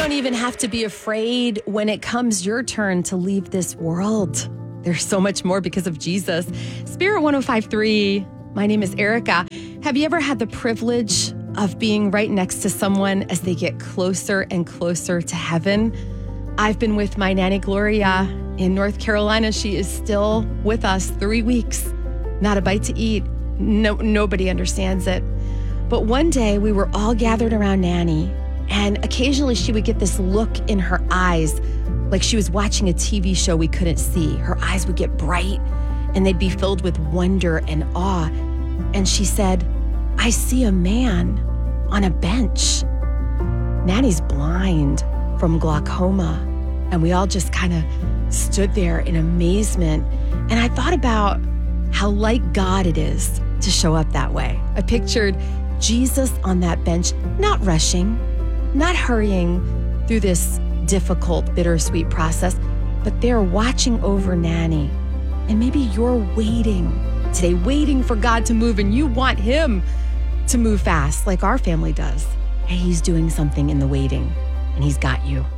don't even have to be afraid when it comes your turn to leave this world. There's so much more because of Jesus. Spirit 105.3, my name is Erica. Have you ever had the privilege of being right next to someone as they get closer and closer to heaven? I've been with my nanny Gloria in North Carolina. She is still with us 3 weeks, not a bite to eat. Nobody understands it. But one day we were all gathered around Nanny, and occasionally she would get this look in her eyes like she was watching a TV show we couldn't see. Her eyes would get bright and they'd be filled with wonder and awe. And she said, "I see a man on a bench." Nanny's blind from glaucoma, and we all just kind of stood there in amazement. And I thought about how like God it is to show up that way. I pictured Jesus on that bench, not rushing, not hurrying through this difficult, bittersweet process, but they're watching over Nanny. And maybe you're waiting today, waiting for God to move, and you want him to move fast like our family does. Hey, he's doing something in the waiting, and he's got you.